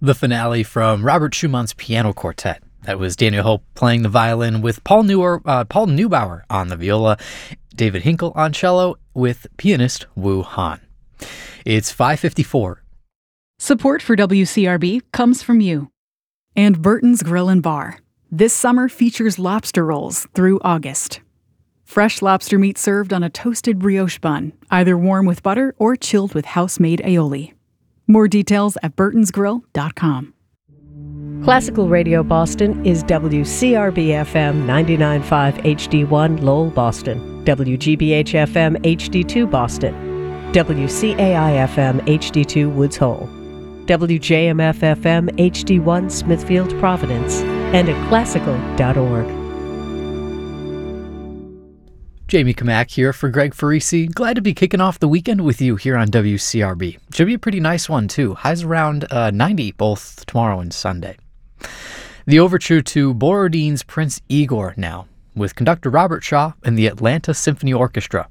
The finale from Robert Schumann's Piano Quartet. That was Daniel Hope playing the violin with Paul Neubauer on the viola, David Hinkle on cello with pianist Wu Han. It's 5:54. Support for WCRB comes from you. And Burton's Grill and Bar. This summer features lobster rolls through August. Fresh lobster meat served on a toasted brioche bun, either warm with butter or chilled with house-made aioli. More details at burtonsgrill.com. Classical Radio Boston is WCRB-FM 99.5 HD1 Lowell, Boston, WGBH-FM HD2 Boston, WCAI-FM HD2 Woods Hole, WJMF-FM HD1 Smithfield, Providence, and at classical.org. Jamie Kamak here for Greg Farisi. Glad to be kicking off the weekend with you here on WCRB. Should be a pretty nice one, too. Highs around 90 both tomorrow and Sunday. The overture to Borodin's Prince Igor now, with conductor Robert Shaw and the Atlanta Symphony Orchestra.